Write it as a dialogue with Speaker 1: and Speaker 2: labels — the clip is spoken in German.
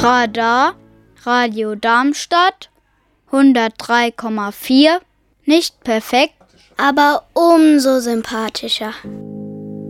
Speaker 1: Radar, Radio Darmstadt, 103,4, nicht perfekt,
Speaker 2: aber umso sympathischer.